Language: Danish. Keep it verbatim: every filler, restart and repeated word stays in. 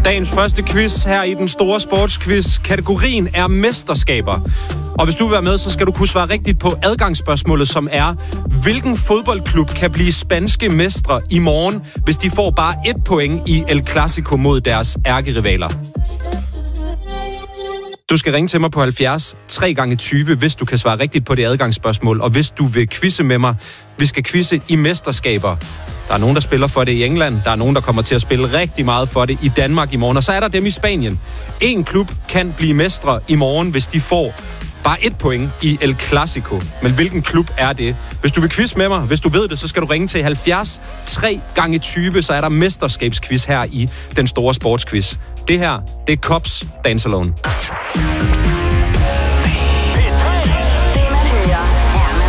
Dagens første quiz her i den store sportsquiz. Kategorien er mesterskaber. Og hvis du vil være med, så skal du kunne svare rigtigt på adgangsspørgsmålet, som er: hvilken fodboldklub kan blive spanske mestre i morgen, hvis de får bare et point i El Clasico mod deres ærkerivaler? Du skal ringe til mig på halvfjerds tre gange tyve, hvis du kan svare rigtigt på det adgangsspørgsmål. Og hvis du vil quizze med mig, vi skal quizze i mesterskaber. Der er nogen, der spiller for det i England. Der er nogen, der kommer til at spille rigtig meget for det i Danmark i morgen. Og så er der dem i Spanien. En klub kan blive mestre i morgen, hvis de får bare et point i El Clasico. Men hvilken klub er det? Hvis du vil quizze med mig, hvis du ved det, så skal du ringe til halvfjerds tre gange tyve, så er der mesterskabsquiz her i den store sportsquiz. Det her, det er Cops Dance Alone.